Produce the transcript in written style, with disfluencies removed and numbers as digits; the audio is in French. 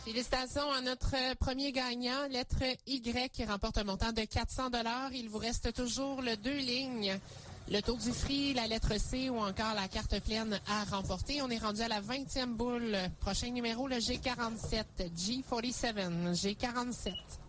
Félicitations à notre premier gagnant, lettre Y, qui remporte un montant de 400 $. Il vous reste toujours le 2 lignes, le tour du Free, la lettre C ou encore la carte pleine à remporter. On est rendu à la 20e boule. Prochain numéro, le G47. G47. G47.